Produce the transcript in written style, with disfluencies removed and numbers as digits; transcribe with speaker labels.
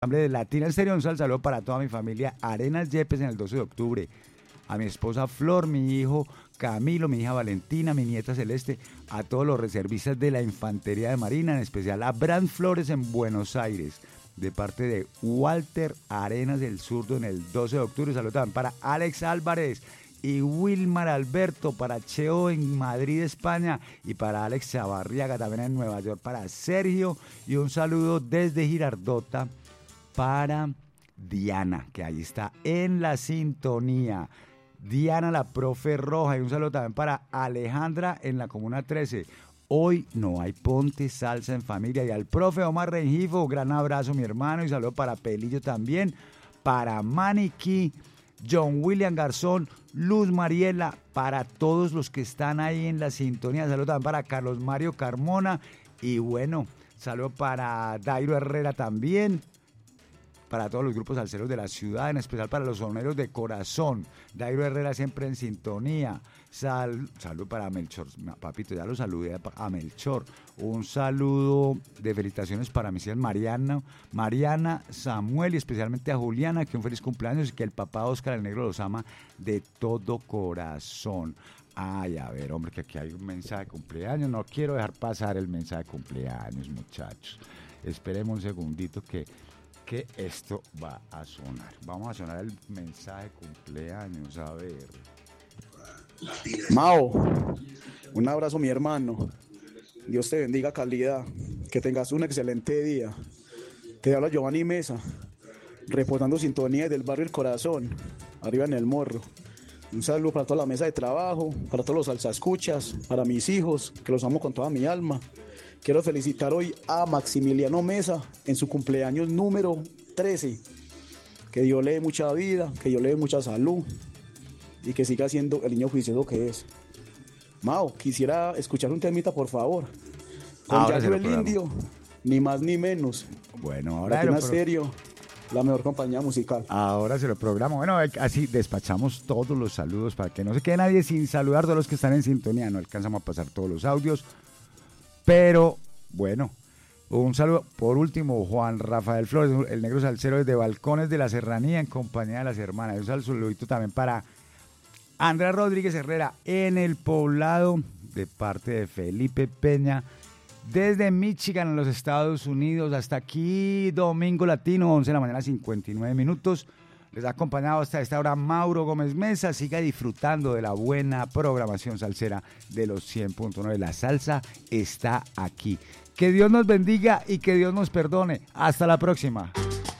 Speaker 1: de Latina Estéreo. Un saludo para toda mi familia Arenas Yepes en el 12 de octubre. A mi esposa Flor, mi hijo Camilo, mi hija Valentina, mi nieta Celeste, a todos los reservistas de la Infantería de Marina, en especial a Brand Flores en Buenos Aires, de parte de Walter Arenas del Zurdo en el 12 de octubre. Saludos también para Alex Álvarez y Wilmar Alberto, para Cheo en Madrid, España, y para Alex Chavarriaga también en Nueva York, para Sergio, y un saludo desde Girardota para Diana, que ahí está en la sintonía. Diana, la profe Roja, y un saludo también para Alejandra en la Comuna 13. Hoy no hay ponte, salsa en familia. Y al profe Omar Rengifo, gran abrazo mi hermano, y saludo para Pelillo también, para Maniquí, John William Garzón, Luz Mariela, para todos los que están ahí en la sintonía. Saludo también para Carlos Mario Carmona, y bueno, saludo para Dairo Herrera también, para todos los grupos salseros de la ciudad, en especial para los soneros de corazón. Dairo Herrera siempre en sintonía. Salud para Melchor, papito, ya lo saludé a Melchor. Un saludo de felicitaciones para mis hijas Mariana, Samuel, y especialmente a Juliana, que un feliz cumpleaños, y que el papá Oscar el Negro los ama de todo corazón. Ay, a ver, hombre, que aquí hay un mensaje de cumpleaños. No quiero dejar pasar el mensaje de cumpleaños, muchachos. Esperemos un segundito que esto va a sonar. Vamos a sonar el mensaje de cumpleaños, a ver.
Speaker 2: Mao, un abrazo mi hermano. Dios te bendiga, calidad. Que tengas un excelente día. Te habla Giovanni Mesa, reportando sintonía del barrio El Corazón, arriba en el Morro. Un saludo para toda la mesa de trabajo, para todos los salsascuchas, para mis hijos, que los amo con toda mi alma. Quiero felicitar hoy a Maximiliano Mesa en su cumpleaños número 13. Que Dios le dé mucha vida, que Dios le dé mucha salud y que siga siendo el niño juicioso que es. Mao, quisiera escuchar un temita, por favor. Con Yayo el Indio, ni más ni menos.
Speaker 1: Bueno, ahora
Speaker 2: Latina Estéreo, la mejor compañía musical.
Speaker 1: Ahora se lo programo. Bueno, así despachamos todos los saludos para que no se quede nadie sin saludar, todos los que están en sintonía. No alcanzamos a pasar todos los audios. Pero, bueno, un saludo, por último, Juan Rafael Flores, el negro salsero desde Balcones de la Serranía, en compañía de las hermanas. Un saludito también para Andrea Rodríguez Herrera en El Poblado, de parte de Felipe Peña, desde Michigan, en los Estados Unidos. Hasta aquí, Domingo Latino, 11 de la mañana, 59 minutos. Les ha acompañado hasta esta hora Mauro Gómez Mesa. Siga disfrutando de la buena programación salsera de los 100.9. La salsa está aquí. Que Dios nos bendiga y que Dios nos perdone. Hasta la próxima.